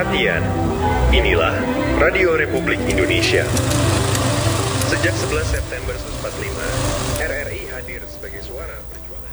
perhatian. Inilah Radio Republik Indonesia. Sejak 11 September 1945, RRI hadir sebagai suara perjuangan.